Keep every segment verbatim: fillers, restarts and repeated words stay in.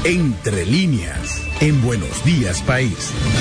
Entre líneas, en Buenos Días País.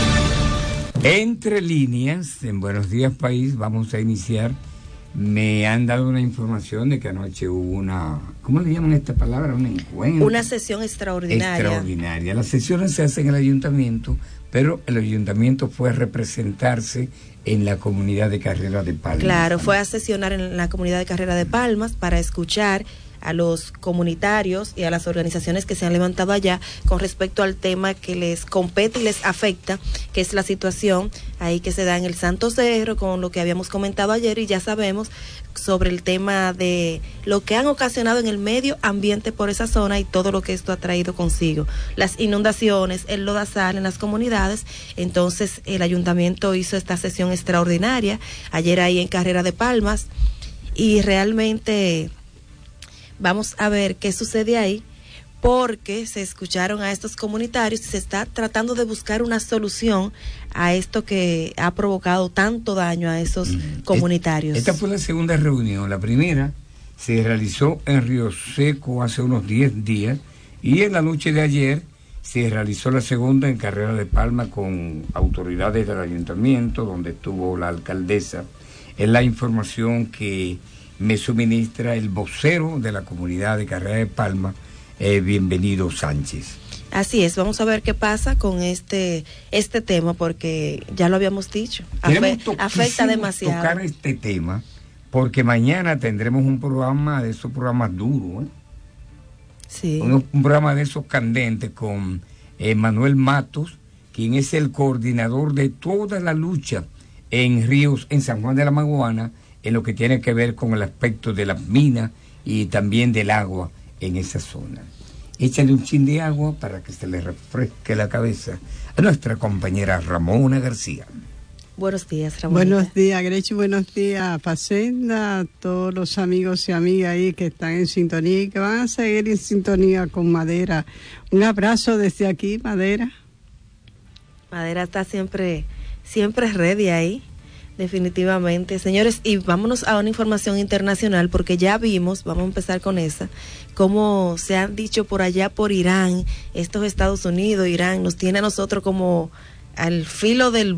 Entre líneas, en Buenos Días País, vamos a iniciar. Me han dado una información de que anoche hubo una, ¿cómo le llaman esta palabra? Un encuentro. Una sesión extraordinaria. Extraordinaria. Las sesiones se hacen en el ayuntamiento, pero el ayuntamiento fue a representarse en la comunidad de Carrera de Palmas. Claro, fue a sesionar en la comunidad de Carrera de Palmas para escuchar a los comunitarios y a las organizaciones que se han levantado allá con respecto al tema que les compete y les afecta, que es la situación ahí que se da en el Santo Cerro, con lo que habíamos comentado ayer, y ya sabemos sobre el tema de lo que han ocasionado en el medio ambiente por esa zona y todo lo que esto ha traído consigo, las inundaciones, el lodazal en las comunidades. Entonces el ayuntamiento hizo esta sesión extraordinaria ayer ahí en Carrera de Palmas, y realmente vamos a ver qué sucede ahí, porque se escucharon a estos comunitarios y se está tratando de buscar una solución a esto que ha provocado tanto daño a esos mm. comunitarios. Esta fue la segunda reunión. La primera se realizó en Río Seco hace unos diez días, y en la noche de ayer se realizó la segunda en Carrera de Palma con autoridades del ayuntamiento, donde estuvo la alcaldesa. Es la información que me suministra el vocero de la comunidad de Carrera de Palma, eh, Bienvenido Sánchez. Así es, vamos a ver qué pasa con este este tema, porque ya lo habíamos dicho, Afe to afecta demasiado. Tocar este tema, porque mañana tendremos un programa de esos programas duros, ¿eh? Sí. Un, un programa de esos candentes con eh, Manuel Matos, quien es el coordinador de toda la lucha en Ríos, en San Juan de la Maguana, en lo que tiene que ver con el aspecto de las minas y también del agua en esa zona. Échale un chin de agua para que se le refresque la cabeza a nuestra compañera Ramona García. Buenos días, Ramona. Buenos días, Grechi, buenos días, Facenda, a todos los amigos y amigas ahí que están en sintonía y que van a seguir en sintonía con Madera. Un abrazo desde aquí, Madera. Madera está siempre, siempre ready ahí. Definitivamente, señores, y vámonos a una información internacional, porque ya vimos, vamos a empezar con esa, cómo se han dicho por allá por Irán, estos Estados Unidos, Irán, nos tiene a nosotros como al filo del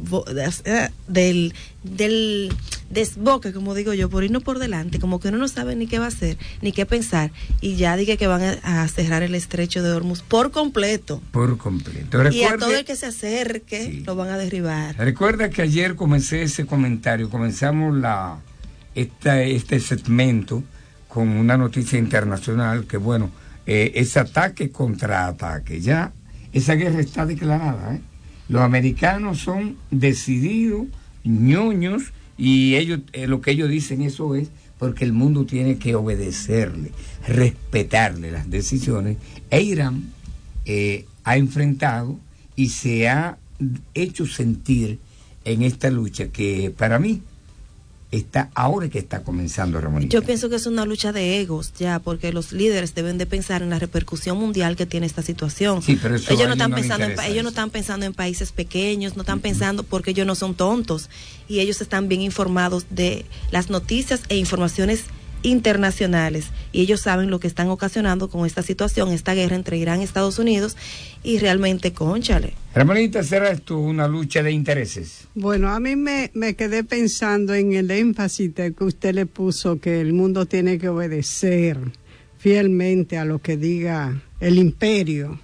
del del desboque, como digo yo, por irnos por delante, como que uno no sabe ni qué va a hacer, ni qué pensar, y ya dije que van a, a cerrar el estrecho de Hormuz por completo. Por completo. Recuerde, y a todo el que se acerque, sí, lo van a derribar. Recuerda que ayer comencé ese comentario, comenzamos la esta, este segmento con una noticia internacional que, bueno, eh, es ataque contra ataque. Ya esa guerra está declarada, ¿eh? Los americanos son decididos, ñoños, y ellos, eh, lo que ellos dicen, eso es porque el mundo tiene que obedecerle, respetarle las decisiones. E Irán eh, ha enfrentado y se ha hecho sentir en esta lucha que para mí está ahora que está comenzando, Ramonita. Yo pienso que es una lucha de egos ya, porque los líderes deben de pensar en la repercusión mundial que tiene esta situación. Sí, pero eso ellos no están no pensando en, eso. ellos no están pensando en países pequeños, no están uh-huh. pensando, porque ellos no son tontos, y ellos están bien informados de las noticias e informaciones internacionales, y ellos saben lo que están ocasionando con esta situación, esta guerra entre Irán y Estados Unidos, y realmente, cónchale. Ramonita, ¿será esto una lucha de intereses? Bueno, a mí me, me quedé pensando en el énfasis que usted le puso, que el mundo tiene que obedecer fielmente a lo que diga el imperio,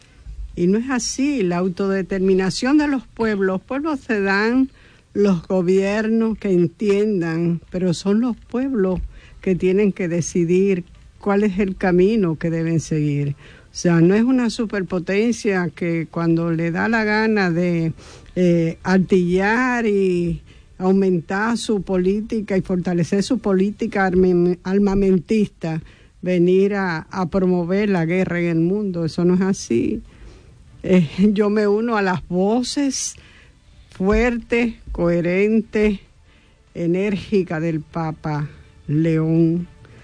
y no es así. La autodeterminación de los pueblos, los pueblos se dan los gobiernos que entiendan, pero son los pueblos que tienen que decidir cuál es el camino que deben seguir. O sea, no es una superpotencia que cuando le da la gana de eh, artillar y aumentar su política y fortalecer su política armamentista, venir a, a promover la guerra en el mundo. Eso no es así. Eh, yo me uno a las voces fuertes, coherentes, enérgicas del Papa León,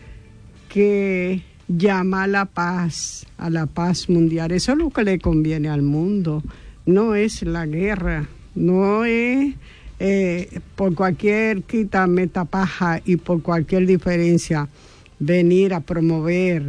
que llama a la paz, a la paz mundial. Eso es lo que le conviene al mundo, no es la guerra, no es eh, por cualquier quita metapaja y por cualquier diferencia venir a promover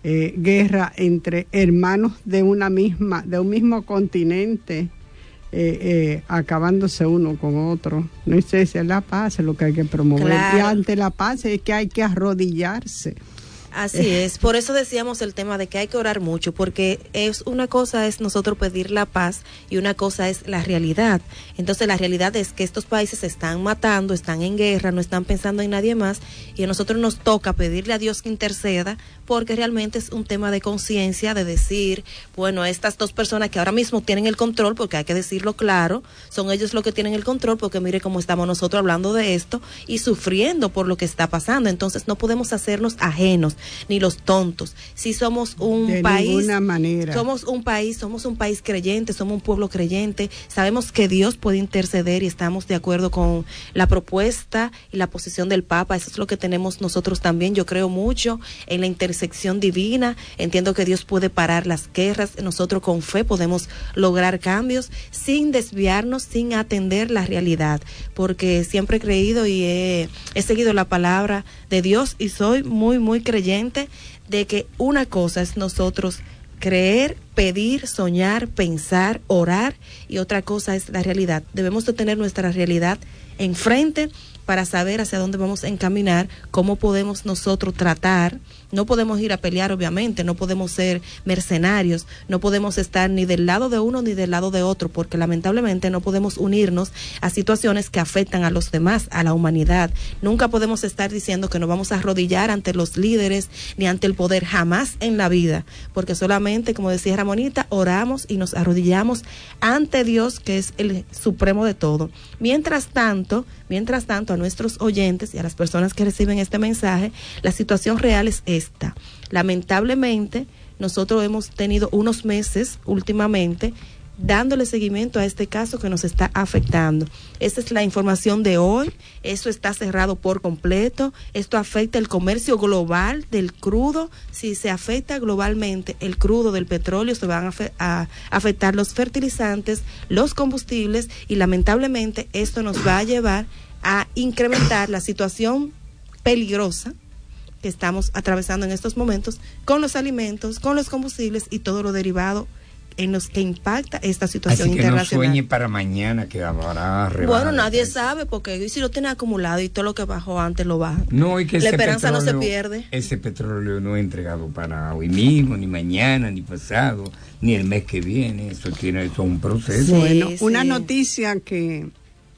eh, guerra entre hermanos de una misma, de un mismo continente, eh, eh, acabándose uno con otro. No sé si es la paz es lo que hay que promover. Claro. Y ante la paz es que hay que arrodillarse. Así es, por eso decíamos el tema de que hay que orar mucho, porque es una cosa es nosotros pedir la paz y una cosa es la realidad. Entonces la realidad es que estos países se están matando, están en guerra, no están pensando en nadie más, y a nosotros nos toca pedirle a Dios que interceda, porque realmente es un tema de conciencia, de decir, bueno, estas dos personas que ahora mismo tienen el control, porque hay que decirlo claro, son ellos los que tienen el control, porque mire cómo estamos nosotros hablando de esto y sufriendo por lo que está pasando. Entonces no podemos hacernos ajenos ni los tontos. Si somos un de país, ninguna manera. somos un país, somos un país creyente, somos un pueblo creyente, sabemos que Dios puede interceder y estamos de acuerdo con la propuesta y la posición del Papa. Eso es lo que tenemos nosotros también. Yo creo mucho en la intersección divina, entiendo que Dios puede parar las guerras, nosotros con fe podemos lograr cambios sin desviarnos, sin atender la realidad, porque siempre he creído y he, he seguido la palabra de Dios y soy muy, muy creyente de que una cosa es nosotros creer, pedir, soñar, pensar, orar, y otra cosa es la realidad. Debemos de tener nuestra realidad enfrente para saber hacia dónde vamos a encaminar, cómo podemos nosotros tratar. No podemos ir a pelear, obviamente, no podemos ser mercenarios, no podemos estar ni del lado de uno ni del lado de otro, porque lamentablemente no podemos unirnos a situaciones que afectan a los demás, a la humanidad. Nunca podemos estar diciendo que nos vamos a arrodillar ante los líderes ni ante el poder, jamás en la vida, porque solamente, como decía Ramonita, oramos y nos arrodillamos ante Dios, que es el supremo de todo. Mientras tanto, mientras tanto, a nuestros oyentes y a las personas que reciben este mensaje, la situación real es esta. Lamentablemente, nosotros hemos tenido unos meses últimamente dándole seguimiento a este caso que nos está afectando. Esta es la información de hoy. Eso está cerrado por completo. Esto afecta el comercio global del crudo. Si se afecta globalmente el crudo del petróleo, se van a, fe- a afectar los fertilizantes, los combustibles, y lamentablemente esto nos va a llevar a incrementar la situación peligrosa que estamos atravesando en estos momentos con los alimentos, con los combustibles y todo lo derivado en los que impacta esta situación Así que internacional. No sueñe para mañana que habrá rebaja. Bueno, nadie sabe, porque si lo tiene acumulado y todo lo que bajó antes lo baja. No, y que la ese esperanza petróleo, no se pierde. Ese petróleo no es entregado para hoy mismo, ni mañana, ni pasado, ni el mes que viene. Eso tiene eso un proceso. Sí, bueno, sí. Una noticia que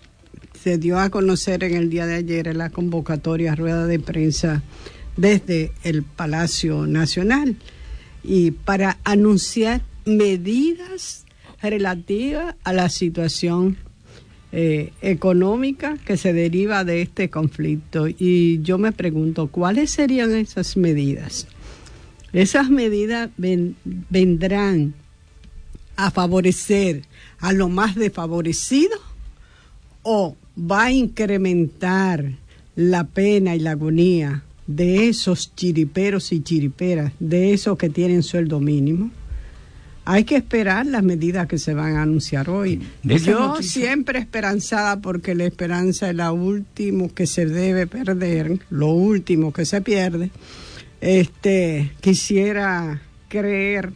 se dio a conocer en el día de ayer en la convocatoria rueda de prensa desde el Palacio Nacional, y para anunciar medidas relativas a la situación eh, económica que se deriva de este conflicto. Y yo me pregunto, ¿cuáles serían esas medidas? Esas medidas ven, vendrán a favorecer a los más desfavorecidos, o va a incrementar la pena y la agonía de esos chiriperos y chiriperas, de esos que tienen sueldo mínimo. Hay que esperar las medidas que se van a anunciar hoy. Yo noticia? siempre esperanzada, porque la esperanza es lo último que se debe perder, lo último que se pierde. Este, quisiera creer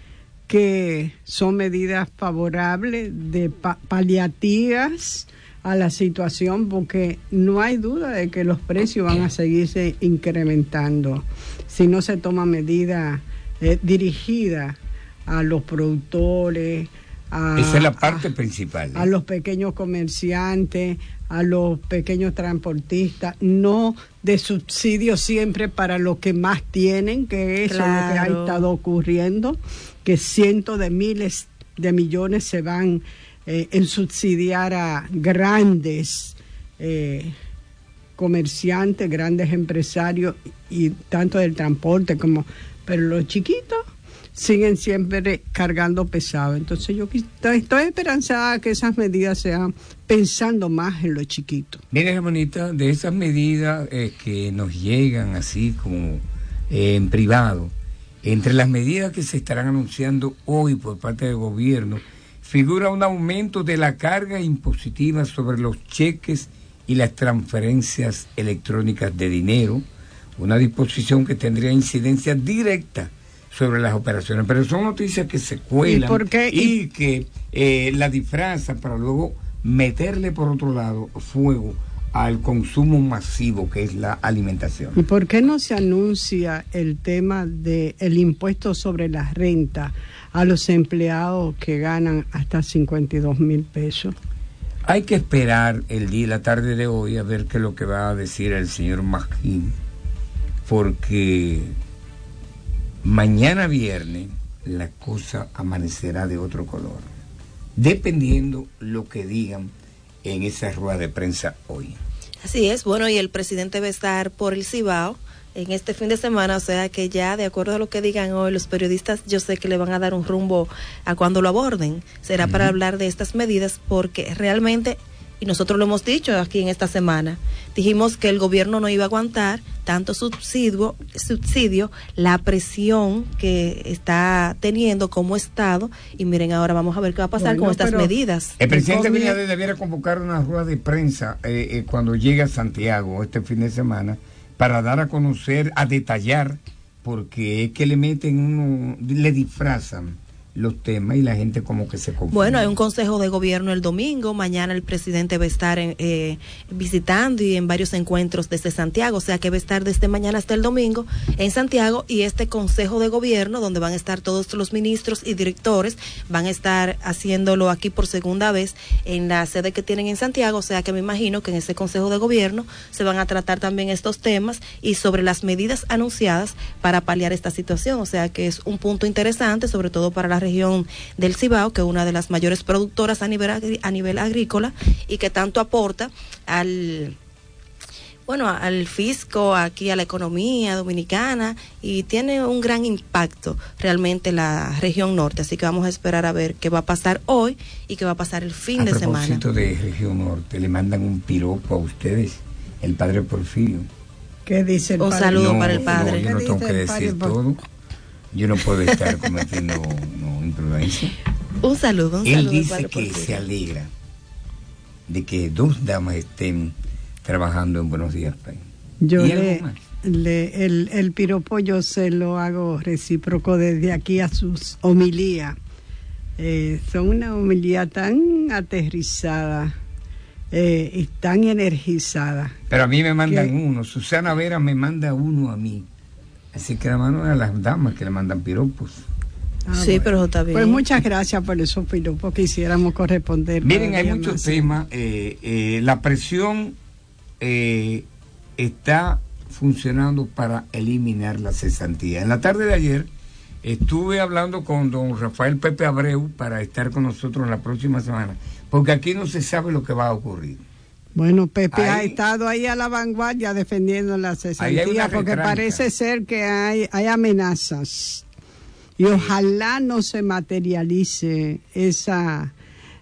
que son medidas favorables, de pa- paliativas a la situación, porque no hay duda de que los precios van a seguirse incrementando si no se toman medidas eh, dirigidas a los productores, a, esa es la parte a, principal, ¿eh? a los pequeños comerciantes, a los pequeños transportistas, no de subsidio siempre para los que más tienen, que eso claro. es lo que ha estado ocurriendo, que cientos de miles de millones se van eh, en subsidiar a grandes eh, comerciantes, grandes empresarios, y tanto del transporte como, pero los chiquitos siguen siempre cargando pesado. Entonces yo estoy esperanzada que esas medidas sean pensando más en los chiquitos. Mire, Ramonita, de esas medidas eh, que nos llegan así como eh, en privado, entre las medidas que se estarán anunciando hoy por parte del gobierno, figura un aumento de la carga impositiva sobre los cheques y las transferencias electrónicas de dinero, una disposición que tendría incidencia directa sobre las operaciones, pero son noticias que se cuelan ¿Y, por qué? y, ¿Y? que eh, la disfrazan para luego meterle por otro lado fuego al consumo masivo que es la alimentación. ¿Y por qué no se anuncia el tema del impuesto sobre la renta a los empleados que ganan hasta cincuenta y dos mil pesos? Hay que esperar el día y la tarde de hoy a ver qué es lo que va a decir el señor Magín, porque mañana viernes la cosa amanecerá de otro color, dependiendo lo que digan en esa rueda de prensa hoy. Así es, bueno, y el presidente va a estar por el Cibao en este fin de semana, o sea que ya de acuerdo a lo que digan hoy los periodistas, yo sé que le van a dar un rumbo a cuando lo aborden, será uh-huh. para hablar de estas medidas, porque realmente, y nosotros lo hemos dicho aquí en esta semana, dijimos que el gobierno no iba a aguantar tanto subsidio, subsidio, la presión que está teniendo como Estado, y miren, ahora vamos a ver qué va a pasar bueno, con estas medidas. El presidente Abinader debiera convocar una rueda de prensa eh, eh, cuando llegue a Santiago este fin de semana, para dar a conocer, a detallar, porque es que le meten uno, le disfrazan los temas y la gente como que se confunde. Bueno, hay un consejo de gobierno el domingo, mañana el presidente va a estar en, eh, visitando y en varios encuentros desde Santiago, o sea que va a estar desde mañana hasta el domingo en Santiago, y este consejo de gobierno donde van a estar todos los ministros y directores, van a estar haciéndolo aquí por segunda vez en la sede que tienen en Santiago, o sea que me imagino que en ese consejo de gobierno se van a tratar también estos temas y sobre las medidas anunciadas para paliar esta situación, o sea que es un punto interesante, sobre todo para la región del Cibao, que es una de las mayores productoras a nivel a nivel agrícola y que tanto aporta al bueno al fisco aquí, a la economía dominicana, y tiene un gran impacto realmente la región norte, así que vamos a esperar a ver qué va a pasar hoy y qué va a pasar el fin a de semana. A propósito de región norte, le mandan un piropo a ustedes, el padre Porfirio. ¿Qué dice el un padre? saludo no, para el padre. No, yo no tengo que decir todo. Yo no puedo estar cometiendo no, imprudencia. Un saludo, un Él saludo. Él dice padre que Porfirio. se alegra de que dos damas estén trabajando en Buenos Días País. Yo le, le el, el piropo yo se lo hago recíproco desde aquí a sus homilías. Eh, son una homilía tan aterrizada eh, y tan energizada. Pero a mí me mandan que, uno. Susana Vera me manda uno a mí. Así que la mano a las damas que le mandan piropos. Ah, sí, bueno. pero eso está bien. Pues muchas gracias por esos piropos que hiciéramos corresponder. Miren, hay muchos temas. Eh, eh, la presión eh, está funcionando para eliminar la cesantía. En la tarde de ayer estuve hablando con don Rafael Pepe Abreu para estar con nosotros la próxima semana, porque aquí no se sabe lo que va a ocurrir. Bueno, Pepe ahí, ha estado ahí a la vanguardia defendiendo la cesantía, porque parece ser que hay, hay amenazas y ojalá no se materialice esa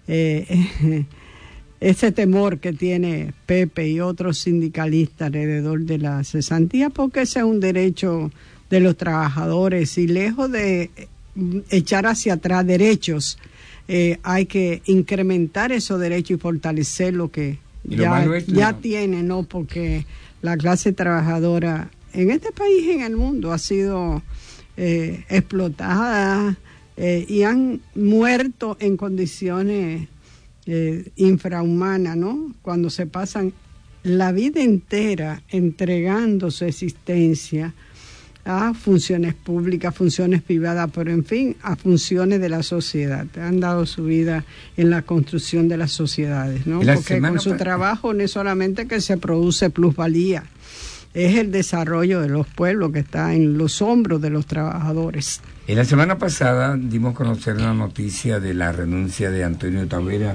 eh, ese temor que tiene Pepe y otros sindicalistas alrededor de la cesantía, porque ese es un derecho de los trabajadores y lejos de echar hacia atrás derechos, eh, hay que incrementar esos derechos y fortalecer lo que Ya, ya tiene, ¿no? Porque la clase trabajadora en este país y en el mundo ha sido eh, explotada eh, y han muerto en condiciones eh, infrahumanas, ¿no? Cuando se pasan la vida entera entregando su existencia a funciones públicas, funciones privadas, pero en fin, a funciones de la sociedad. Han dado su vida en la construcción de las sociedades, ¿no? Porque con su trabajo no es solamente que se produce plusvalía, es el desarrollo de los pueblos que está en los hombros de los trabajadores. En la semana pasada dimos a conocer una noticia de la renuncia de Antonio Tavera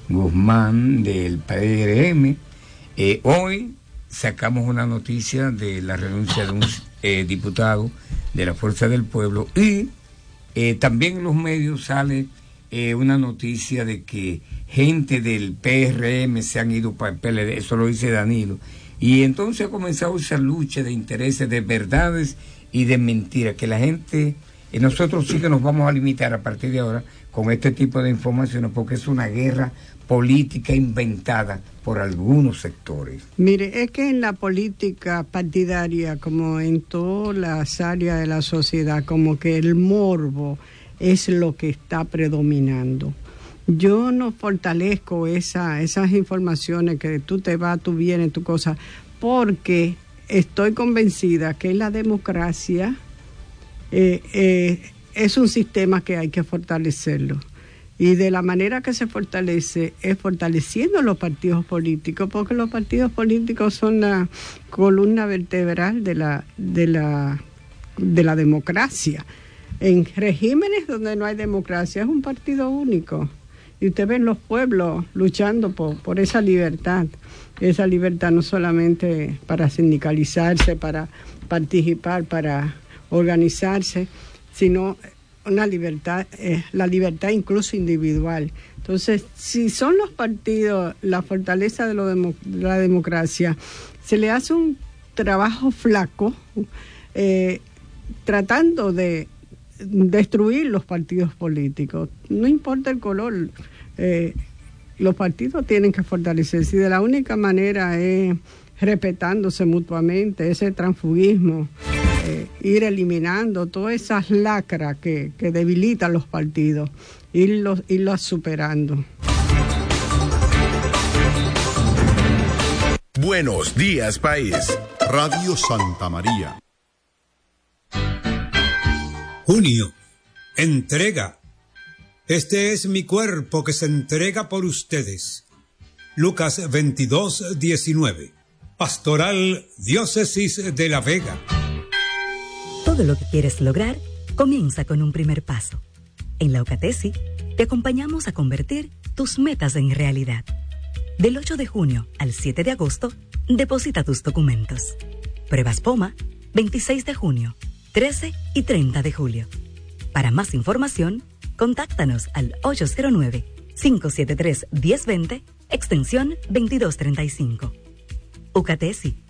Guzmán del P R M. Eh, hoy sacamos una noticia de la renuncia de un eh, diputado de la Fuerza del Pueblo, y eh, también en los medios sale eh, una noticia de que gente del P R M se han ido para el P L D, eso lo dice Danilo, y entonces ha comenzado esa lucha de intereses, de verdades y de mentiras, que la gente Y nosotros sí que nos vamos a limitar a partir de ahora con este tipo de informaciones porque es una guerra política inventada por algunos sectores. Mire, es que en la política partidaria, como en todas las áreas de la sociedad, como que el morbo es lo que está predominando. Yo no fortalezco esa, esas informaciones que tú te vas, tú vienes, tu cosa, porque estoy convencida que la democracia eh, eh, es un sistema que hay que fortalecerlo. Y de la manera que se fortalece es fortaleciendo los partidos políticos, porque los partidos políticos son la columna vertebral de la, de la, de la democracia. En regímenes donde no hay democracia es un partido único. Y usted ve los pueblos luchando por, por esa libertad. Esa libertad no solamente para sindicalizarse, para participar, para organizarse, sino una libertad, eh, la libertad incluso individual. Entonces, si son los partidos la fortaleza de, lo demo, de la democracia, se le hace un trabajo flaco eh, tratando de destruir los partidos políticos. No importa el color, eh, los partidos tienen que fortalecerse y de la única manera es respetándose mutuamente, ese transfugismo, eh, ir eliminando todas esas lacras que, que debilitan los partidos, irlos, irlos superando. Buenos días, país. Radio Santa María. Junio, entrega. Este es mi cuerpo que se entrega por ustedes. Lucas veintidós, diecinueve. Pastoral Diócesis de La Vega. Todo lo que quieres lograr comienza con un primer paso. En la UCATESI te acompañamos a convertir tus metas en realidad. Del ocho de junio al siete de agosto, deposita tus documentos. Pruebas POMA, veintiséis de junio, trece y treinta de julio. Para más información, contáctanos al ocho cero nueve, cinco siete tres, uno cero dos cero, extensión veintidós treinta y cinco. UCATESI,